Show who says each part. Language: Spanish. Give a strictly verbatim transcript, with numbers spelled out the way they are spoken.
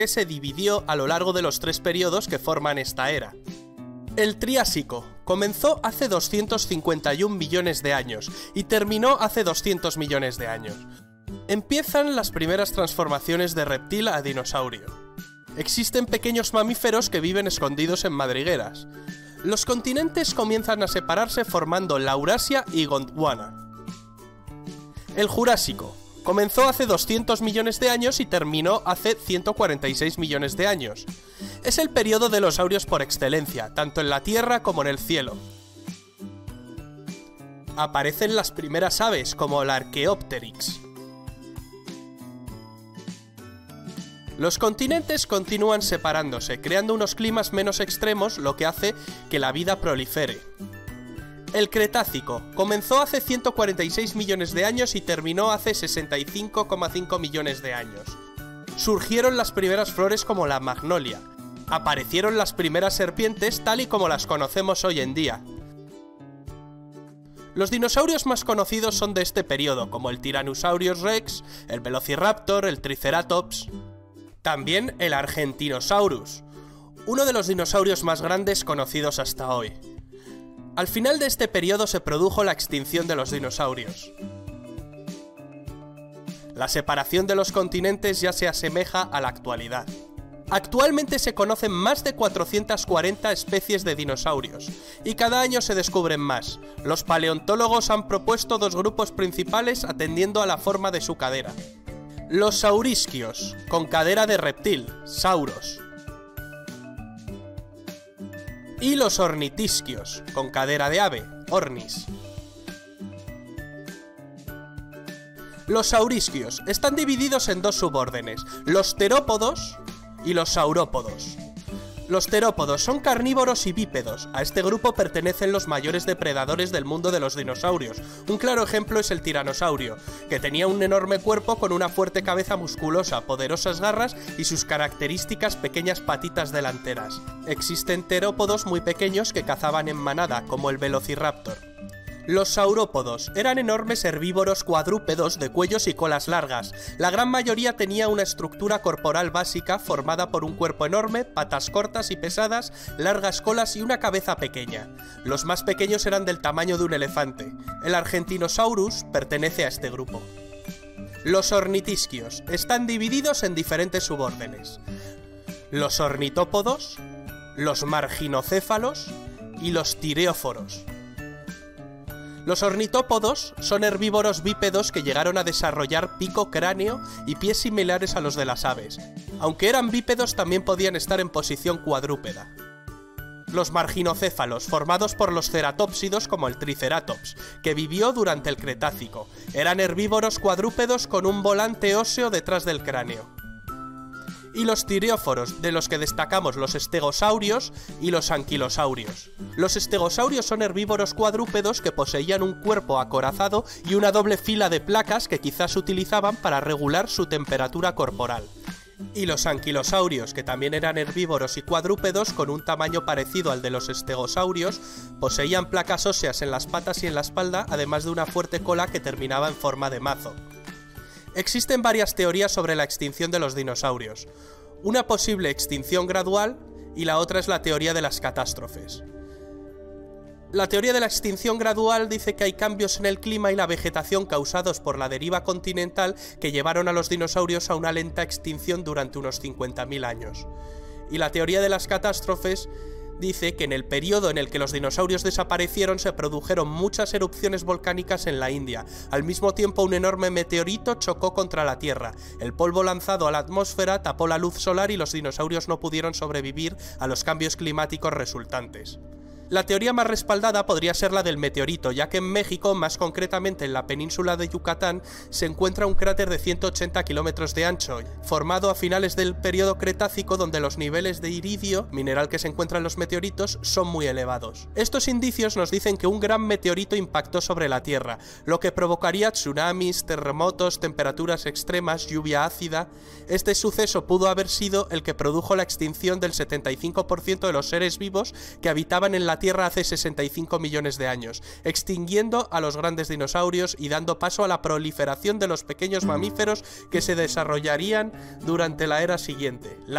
Speaker 1: que se dividió a lo largo de los tres periodos que forman esta era. El Triásico comenzó hace doscientos cincuenta y un millones de años y terminó hace doscientos millones de años. Empiezan las primeras transformaciones de reptil a dinosaurio. Existen pequeños mamíferos que viven escondidos en madrigueras. Los continentes comienzan a separarse formando Laurasia y Gondwana. El Jurásico comenzó hace doscientos millones de años y terminó hace ciento cuarenta y seis millones de años. Es el periodo de los saurios por excelencia, tanto en la Tierra como en el cielo. Aparecen las primeras aves, como la Archaeopteryx. Los continentes continúan separándose, creando unos climas menos extremos, lo que hace que la vida prolifere. El Cretácico comenzó hace ciento cuarenta y seis millones de años y terminó hace sesenta y cinco coma cinco millones de años. Surgieron las primeras flores como la magnolia. Aparecieron las primeras serpientes tal y como las conocemos hoy en día. Los dinosaurios más conocidos son de este periodo, como el Tyrannosaurus rex, el Velociraptor, el Triceratops. También el Argentinosaurus, uno de los dinosaurios más grandes conocidos hasta hoy. Al final de este periodo se produjo la extinción de los dinosaurios. La separación de los continentes ya se asemeja a la actualidad. Actualmente se conocen más de cuatrocientas cuarenta especies de dinosaurios, y cada año se descubren más. Los paleontólogos han propuesto dos grupos principales atendiendo a la forma de su cadera. Los saurisquios, con cadera de reptil, sauros. Y los ornitisquios, con cadera de ave, ornis. Los saurisquios están divididos en dos subórdenes, los terópodos y los saurópodos. Los terópodos son carnívoros y bípedos. A este grupo pertenecen los mayores depredadores del mundo de los dinosaurios. Un claro ejemplo es el tiranosaurio, que tenía un enorme cuerpo con una fuerte cabeza musculosa, poderosas garras y sus características pequeñas patitas delanteras. Existen terópodos muy pequeños que cazaban en manada, como el Velociraptor. Los saurópodos eran enormes herbívoros cuadrúpedos de cuellos y colas largas. La gran mayoría tenía una estructura corporal básica formada por un cuerpo enorme, patas cortas y pesadas, largas colas y una cabeza pequeña. Los más pequeños eran del tamaño de un elefante. El Argentinosaurus pertenece a este grupo. Los ornitisquios están divididos en diferentes subórdenes: los ornitópodos, los marginocéfalos y los tireóforos. Los ornitópodos son herbívoros bípedos que llegaron a desarrollar pico, cráneo y pies similares a los de las aves. Aunque eran bípedos, también podían estar en posición cuadrúpeda. Los marginocéfalos, formados por los ceratópsidos como el Triceratops, que vivió durante el Cretácico. Eran herbívoros cuadrúpedos con un volante óseo detrás del cráneo. Y los tireóforos, de los que destacamos los estegosaurios y los anquilosaurios. Los estegosaurios son herbívoros cuadrúpedos que poseían un cuerpo acorazado y una doble fila de placas que quizás utilizaban para regular su temperatura corporal. Y los anquilosaurios, que también eran herbívoros y cuadrúpedos con un tamaño parecido al de los estegosaurios, poseían placas óseas en las patas y en la espalda, además de una fuerte cola que terminaba en forma de mazo. Existen varias teorías sobre la extinción de los dinosaurios. Una posible extinción gradual y la otra es la teoría de las catástrofes. La teoría de la extinción gradual dice que hay cambios en el clima y la vegetación causados por la deriva continental que llevaron a los dinosaurios a una lenta extinción durante unos cincuenta mil años. Y la teoría de las catástrofes dice que en el periodo en el que los dinosaurios desaparecieron se produjeron muchas erupciones volcánicas en la India. Al mismo tiempo, un enorme meteorito chocó contra la Tierra. El polvo lanzado a la atmósfera tapó la luz solar y los dinosaurios no pudieron sobrevivir a los cambios climáticos resultantes. La teoría más respaldada podría ser la del meteorito, ya que en México, más concretamente en la península de Yucatán, se encuentra un cráter de ciento ochenta kilómetros de ancho, formado a finales del periodo Cretácico, donde los niveles de iridio, mineral que se encuentra en los meteoritos, son muy elevados. Estos indicios nos dicen que un gran meteorito impactó sobre la Tierra, lo que provocaría tsunamis, terremotos, temperaturas extremas, lluvia ácida. Este suceso pudo haber sido el que produjo la extinción del setenta y cinco por ciento de los seres vivos que habitaban en la Tierra hace sesenta y cinco millones de años, extinguiendo a los grandes dinosaurios y dando paso a la proliferación de los pequeños mamíferos que se desarrollarían durante la era siguiente. La